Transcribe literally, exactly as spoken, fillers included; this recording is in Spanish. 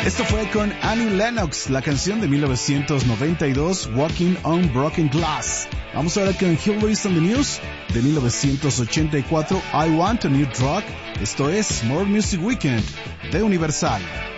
Esto fue con Annie Lennox, la canción de mil novecientos noventa y dos, Walking on Broken Glass. Vamos ahora con Hugh Lewis and the News, de mil novecientos ochenta y cuatro, I Want a New Drug. Esto es More Music Weekend, de Universal.